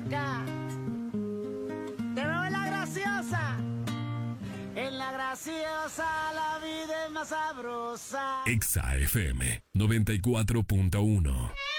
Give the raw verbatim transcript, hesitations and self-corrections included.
acá. Te veo en la graciosa. En la graciosa la vida es más sabrosa. Exa F M noventa y cuatro punto uno.